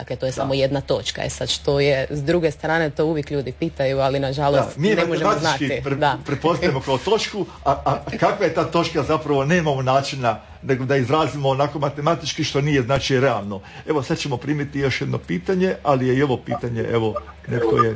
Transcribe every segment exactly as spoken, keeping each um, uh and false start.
Dakle, to je da. samo jedna točka. E sad, što je s druge strane, to uvijek ljudi pitaju, ali nažalost da, mi ne možemo znati. Pre, da. prepostavljamo kao točku, a, a kakva je ta točka zapravo nemamo načina nego da izrazimo onako matematički što nije znači realno. Evo sad ćemo primiti još jedno pitanje, ali je i ovo pitanje, evo, netko je...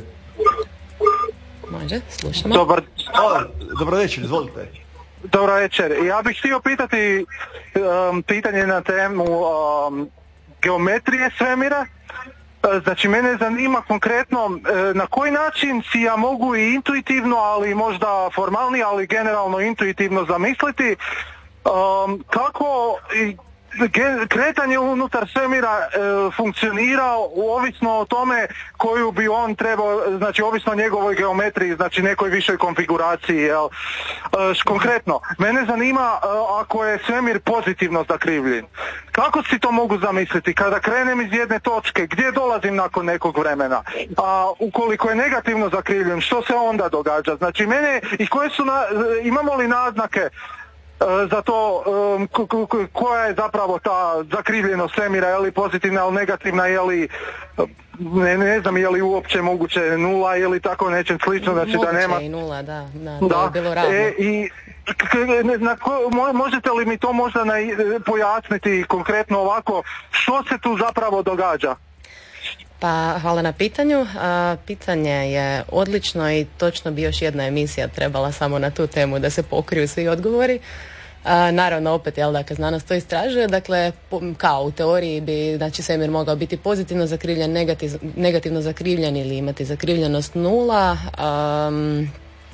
Može, slušamo. Dobar, Dobro večer, izvolite. Dobro večer. Ja bih htio pitati um, pitanje na temu um, geometrije svemira. Znači, mene zanima konkretno na koji način si ja mogu i intuitivno, ali možda formalni, ali generalno intuitivno zamisliti um, kako kretanje unutar svemira e, funkcionira ovisno o tome koju bi on trebao, znači ovisno o njegovoj geometriji, znači nekoj višoj konfiguraciji. Jel? E, konkretno, mene zanima e, ako je svemir pozitivno zakrivljen. Kako si to mogu zamisliti? Kada krenem iz jedne točke, gdje dolazim nakon nekog vremena? A ukoliko je negativno zakrivljen, što se onda događa? Znači mene, i koje su, na, imamo li naznake za to um, k- k- koja je zapravo ta zakrivljenost svemira, je li pozitivna ili negativna, je li ne, ne znam je li uopće moguće nula ili tako nečem slično, znači moguće da nema i nula, da, da, da. To je bilo ravno. E, i na ko, možete li mi to možda na, pojasniti konkretno ovako, što se tu zapravo događa? Pa hvala na pitanju. A, pitanje je odlično i točno bi još jedna emisija trebala samo na tu temu da se pokriju svi odgovori. A, naravno opet, jel, dakle, znanost to istražuje, dakle po, kao u teoriji bi, znači, svemir mogao biti pozitivno zakrivljen, negativ, negativno zakrivljen ili imati zakrivljenost nula. Um,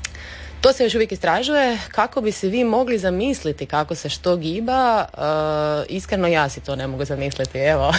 To se još uvijek istražuje. Kako bi se vi mogli zamisliti kako se što giba, uh, iskreno ja si to ne mogu zamisliti. Evo,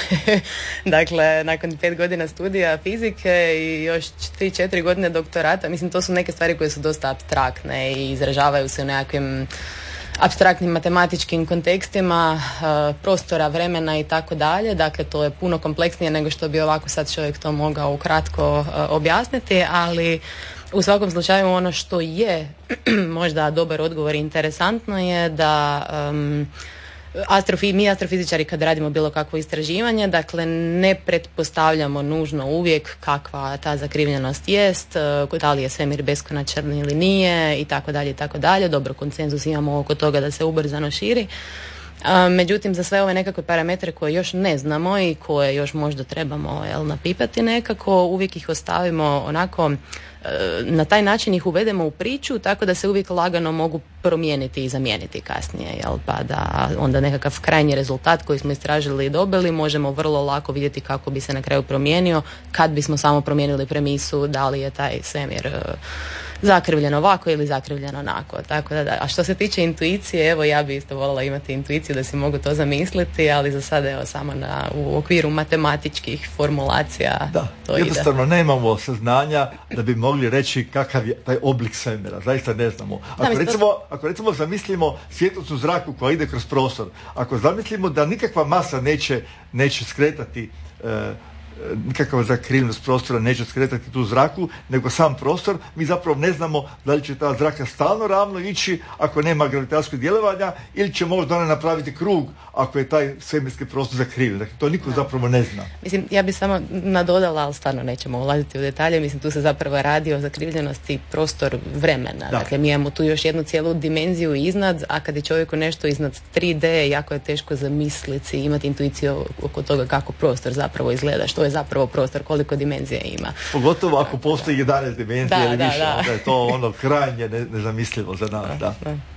dakle, nakon pet godina studija fizike i još tri, četiri godine doktorata, mislim, to su neke stvari koje su dosta apstraktne i izražavaju se u nekakvim apstraktnim matematičkim kontekstima uh, prostora, vremena i tako dalje. Dakle, to je puno kompleksnije nego što bi ovako sad čovjek to mogao ukratko uh, objasniti, ali u svakom slučaju ono što je možda dobar odgovor i interesantno je da um, astrofi, mi astrofizičari kad radimo bilo kakvo istraživanje, dakle ne pretpostavljamo nužno uvijek kakva ta zakrivljenost jest, da li je svemir beskonačan ili nije i tako dalje i tako dalje. Dobro, konsenzus imamo oko toga da se ubrzano širi. Međutim, za sve ove nekakve parametre koje još ne znamo i koje još možda trebamo, jel, napipati nekako, uvijek ih ostavimo onako, na taj način ih uvedemo u priču tako da se uvijek lagano mogu promijeniti i zamijeniti kasnije, jel, pa da onda nekakav krajnji rezultat koji smo istražili i dobili možemo vrlo lako vidjeti kako bi se na kraju promijenio kad bismo samo promijenili premisu da li je taj svemir zakrivljeno ovako ili zakrivljeno onako. Tako da, da. A što se tiče intuicije, evo ja bi isto voljela imati intuiciju da si mogu to zamisliti, ali za sada evo samo na, u okviru matematičkih formulacija da, to jednostavno ide. nemamo saznanja da bi mogli reći kakav je taj oblik svemira. Zaista ne znamo. Ako, da, recimo, to... ako recimo zamislimo svjetlost u zraku koja ide kroz prostor, ako zamislimo da nikakva masa neće, neće skretati e, nikakva zakrivljenost prostora neće skretati tu zraku, nego sam prostor, mi zapravo ne znamo da li će ta zraka stalno ravno ići ako nema gravitacijskog djelovanja ili će možda ona napraviti krug ako je taj svemirski prostor zakrivljen. Dakle, to niko zapravo ne zna. Mislim, ja bih samo nadodala, ali stvarno nećemo ulaziti u detalje, mislim, tu se zapravo radi o zakrivljenosti prostor vremena. Da. Dakle, mi imamo tu još jednu cijelu dimenziju iznad, a kad je čovjeku nešto iznad tri D, jako je teško zamisliti i imati intuiciju oko toga kako prostor zapravo izgleda, što je zapravo prostor, koliko dimenzija ima. Pogotovo ako postoji jedanaest dimenzija da, ili da, više, da. onda je to ono krajnje nezamislivo za nas. Da. Da.